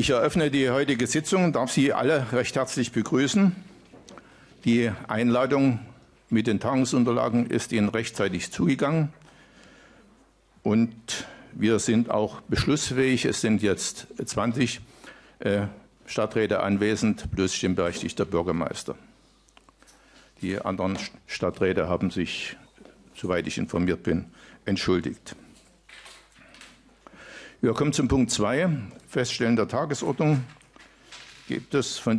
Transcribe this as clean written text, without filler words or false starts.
Ich eröffne die heutige Sitzung und darf Sie alle recht herzlich begrüßen. Die Einladung mit den Tagungsunterlagen ist Ihnen rechtzeitig zugegangen. Und wir sind auch beschlussfähig. Es sind jetzt 20 Stadträte anwesend, plus stimmberechtigter Bürgermeister. Die anderen Stadträte haben sich, soweit ich informiert bin, entschuldigt. Wir kommen zum Punkt 2, Feststellen der Tagesordnung. Gibt es von